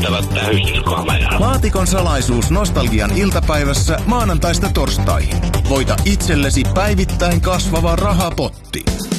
näyttävät tähystyskameraa. Laatikon salaisuus Nostalgian iltapäivässä maanantaista torstaihin. Voita itsellesi päivittäin kasvava rahapotti.